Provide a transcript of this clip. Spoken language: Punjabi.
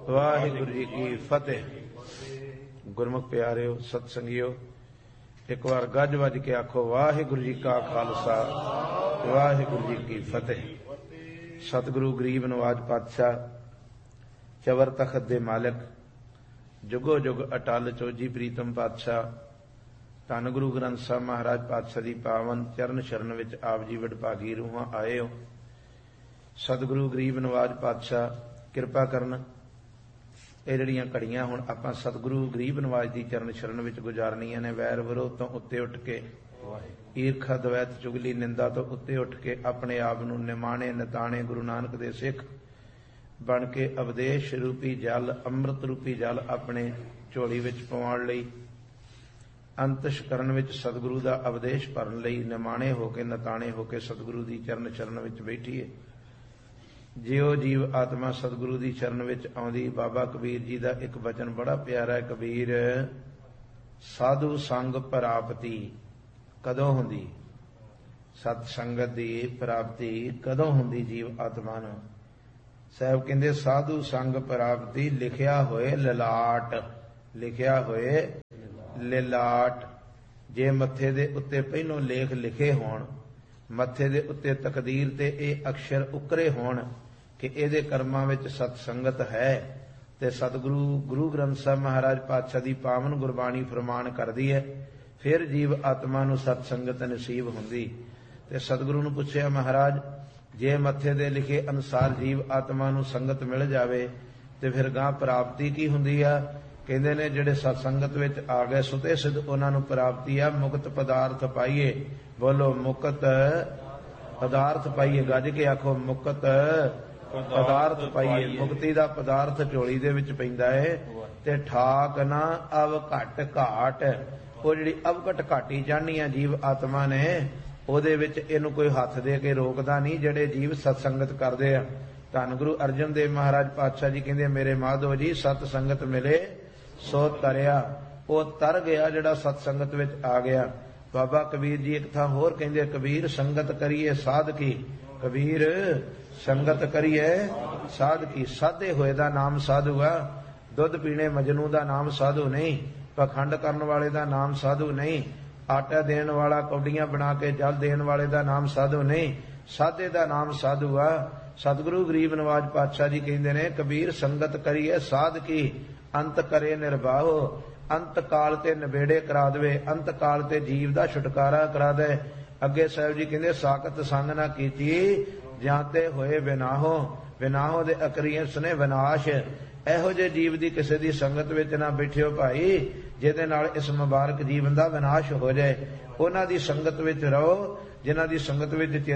वाहिगुरु जी की फतेह। गुरमुख प्यारिओ सत संगिओ, एक बार गज वज के आखो वाहिगुरु जी का खालसा वाहिगुरु जी की फतेह। सतगुरु गरीब नवाज पातशाह चवर तखत दे मालिक जुगो जुग अटल चोजी प्रीतम पातशाह धन गुरु ग्रंथ साहब महाराज पातशाह दी पावन चरण शरण विच आप जी वडभागी रूहां आए हो। सतगुरु गरीब नवाज पातशाह किरपा करन। ਇਹ ਜਿਹੜੀਆਂ ਘੜੀਆਂ ਹੁਣ ਆਪਾਂ ਸਤਿਗੁਰੂ ਗਰੀਬ ਨਵਾਜ ਦੀ ਚਰਨ ਸ਼ਰਨ ਵਿੱਚ ਗੁਜ਼ਾਰਨੀਆਂ ਨੇ। ਵੈਰ ਵਿਰੋਧ ਤੋਂ ਉੱਤੇ ਉੱਠ ਕੇ, ਈਰਖਾ ਦਵੈਤ ਚੁਗਲੀ ਨਿੰਦਾ ਤੋਂ ਉੱਤੇ ਉੱਠ ਕੇ ਆਪਣੇ ਆਪ ਨੂੰ ਨਿਮਾਣੇ ਨਿਤਾਣੇ ਗੁਰੂ ਨਾਨਕ ਦੇ ਸਿੱਖ ਬਣ ਕੇ ਉਪਦੇਸ਼ ਰੂਪੀ ਜਲ, ਅੰਮ੍ਰਿਤ ਰੂਪੀ ਜਲ ਆਪਣੇ ਝੋਲੀ ਵਿੱਚ ਪਵਾਉਣ ਲਈ, ਅੰਤਸ਼ਕਰਨ ਵਿੱਚ ਸਤਿਗੁਰੂ ਦਾ ਉਪਦੇਸ਼ ਭਰਨ ਲਈ ਨਿਮਾਣੇ ਹੋ ਕੇ ਨਿਤਾਣੇ ਹੋ ਕੇ ਸਤਿਗੁਰੂ ਦੀ ਚਰਨ ਸ਼ਰਨ ਵਿੱਚ ਬੈਠੀਏ। ਜਿਉ ਜੀਵ ਆਤਮਾ ਸਤਿਗੁਰੂ ਦੀ ਚਰਨ ਵਿੱਚ ਆਉਂਦੀ। ਬਾਬਾ ਕਬੀਰ ਜੀ ਦਾ ਇੱਕ ਬਚਨ ਬੜਾ ਪਿਆਰਾ ਹੈ। ਕਬੀਰ ਸਾਧੂ ਸੰਗ ਪ੍ਰਾਪਤੀ ਕਦੋਂ ਹੁੰਦੀ? ਸਤ ਸੰਗਤ ਦੀ ਪ੍ਰਾਪਤੀ ਕਦੋਂ ਹੁੰਦੀ ਜੀਵ ਆਤਮਾ ਨੂੰ? ਸਾਹਿਬ ਕਹਿੰਦੇ ਸਾਧੂ ਸੰਗ ਪ੍ਰਾਪਤੀ ਲਿਖਿਆ ਹੋਏ ਲਲਾਟ, ਲਿਖਿਆ ਹੋਏ ਲਲਾਟ। ਜੇ ਮੱਥੇ ਦੇ ਉੱਤੇ ਪਹਿਲੋਂ ਲੇਖ ਲਿਖੇ ਹੋਣ, ਮੱਥੇ ਦੇ ਉੱਤੇ ਤਕਦੀਰ ਤੇ ਇਹ ਅਕਸ਼ਰ ਉਕਰੇ ਹੋਣ ਕਿ ਇਹਦੇ ਕਰਮਾਂ ਵਿੱਚ ਸਤ ਸੰਗਤ ਹੈ, ਤੇ ਸਤਿਗੁਰੂ ਗੁਰੂ ਗ੍ਰੰਥ ਸਾਹਿਬ ਮਹਾਰਾਜ ਪਾਤਸ਼ਾਹ ਦੀ ਪਾਵਨ ਗੁਰਬਾਣੀ ਫਰਮਾਨ ਕਰਦੀ ਹੈ, ਫਿਰ ਜੀਵ ਆਤਮਾ ਨੂੰ ਸਤ ਸੰਗਤ ਨਸੀਬ ਹੁੰਦੀ। ਤੇ ਸਤਿਗੁਰੂ ਨੂੰ ਪੁੱਛਿਆ, ਮਹਾਰਾਜ ਜੇ ਮੱਥੇ ਦੇ ਲਿਖੇ ਅਨੁਸਾਰ ਜੀਵ ਆਤਮਾ ਨੂੰ ਸੰਗਤ ਮਿਲ ਜਾਵੇ ਤੇ ਫਿਰ ਗਾਂ ਪ੍ਰਾਪਤੀ ਕੀ ਹੁੰਦੀ ਆ? ਕਹਿੰਦੇ ਨੇ ਜਿਹੜੇ ਸਤ ਸੰਗਤ ਵਿੱਚ ਆ ਗਏ ਸੁਤੇ ਸਿੱਧ ਉਹਨਾਂ ਨੂੰ ਪ੍ਰਾਪਤੀ ਆ ਮੁਕਤ ਪਦਾਰਥ ਪਾਈਏ। ਬੋਲੋ ਮੁਕਤ ਪਦਾਰਥ ਪਾਈਏ। ਗੱਜ ਕੇ ਆਖੋ ਮੁਕਤ ਪਦਾਰਥ ਪਾਈਏ। ਮੁਕਤੀ ਦਾ ਪਦਾਰਥ ਝੋਲੀ ਦੇ ਵਿੱਚ ਪੈਂਦਾ ਹੈ ਤੇ ਠਾਕ ਨਾ ਅਵ ਘਟ ਘਾਟ। ਉਹ ਜਿਹੜੀ ਅਵਘਟ ਘਾਟੀ ਚੜ੍ਹਨੀ ਆ ਜੀਵ ਆਤਮਾ ਨੇ, ਉਹਦੇ ਵਿੱਚ ਇਹਨੂੰ ਕੋਈ ਹੱਥ ਦੇ ਕੇ ਰੋਕਦਾ ਨਹੀਂ ਜਿਹੜੇ ਜੀਵ ਸਤ ਸੰਗਤ ਕਰਦੇ ਆ। ਧੰਨ ਗੁਰੂ ਅਰਜਨ ਦੇਵ ਮਹਾਰਾਜ ਪਾਤਸ਼ਾਹ ਜੀ ਕਹਿੰਦੇ, ਮੇਰੇ ਮਾਧੋ ਜੀ ਸਤ ਸੰਗਤ ਮਿਲੇ ਸੋ ਤਰਿਆ। ਉਹ ਤਰ ਗਿਆ ਜਿਹੜਾ ਸਤ ਸੰਗਤ ਵਿੱਚ ਆ ਗਿਆ। ਬਾਬਾ ਕਬੀਰ ਜੀ ਇੱਕ ਥਾਂ ਹੋਰ ਕਹਿੰਦੇ, ਕਬੀਰ ਸੰਗਤ ਕਰੀਏ ਸਾਧ ਕੀ। ਕਬੀਰ ਸੰਗਤ ਕਰੀਏ ਸਾਧ ਕੀ। ਸਾਧੇ ਹੋਏ ਦਾ ਨਾਮ ਸਾਧੂ ਆ। ਦੁੱਧ ਪੀਣੇ ਮਜਨੂ ਦਾ ਨਾਮ ਸਾਧੂ ਨਹੀਂ। ਪਖੰਡ ਕਰਨ ਵਾਲੇ ਦਾ ਨਾਮ ਸਾਧੂ ਨਹੀਂ। ਆਟਾ ਦੇਣ ਵਾਲਾ, ਕੌਡੀਆਂ ਬਣਾ ਕੇ ਜਲ ਦੇਣ ਵਾਲੇ ਦਾ ਨਾਮ ਸਾਧੂ ਨਹੀਂ। ਸਾਧੇ ਦਾ ਨਾਮ ਸਾਧੂ ਆ। ਸਤਿਗੁਰੂ ਗਰੀਬ ਨਵਾਜ ਪਾਤਸ਼ਾਹ ਜੀ ਕਹਿੰਦੇ ਨੇ, ਕਬੀਰ ਸੰਗਤ ਕਰੀਏ ਸਾਧ ਕੀ, ਅੰਤ ਕਰੇ ਨਿਰਵਾਹੋ। ਅੰਤ ਕਾਲ ਤੇ ਨਿਬੇੜੇ ਕਰਾ ਦੇਵੇ, ਅੰਤ ਕਾਲ ਤੇ ਜੀਵ ਦਾ ਛੁਟਕਾਰਾ ਕਰਾ ਦੇ। ਅੱਗੇ ਸਾਹਿਬ ਜੀ ਕਹਿੰਦੇ, ਸਾਖਤ ਸੰਗ ਨਾ ਕੀਤੀ ਜਾਂ ਤੇ ਹੋਏ ਵਿਨਾਹੋ। ਵਿਨਾਹੋ ਦੇ ਅਕਰੀਏ ਸੁਨੇ ਵਿਨਾਸ਼। ਇਹੋ ਜਿਹੇ ਜੀਵ ਦੀ ਕਿਸੇ ਦੀ ਸੰਗਤ ਵਿੱਚ ਨਾ ਬੈਠਿਓ ਭਾਈ ਜਿਹਦੇ ਨਾਲ ਇਸ ਮੁਬਾਰਕ ਜੀਵਨ ਦਾ ਵਿਨਾਸ਼ ਹੋ ਜਾਏ। ਉਹਨਾਂ ਦੀ ਸੰਗਤ ਵਿੱਚ ਰਹੋ ਜਿਨ੍ਹਾਂ ਦੀ ਸੰਗਤ ਵਿੱਚ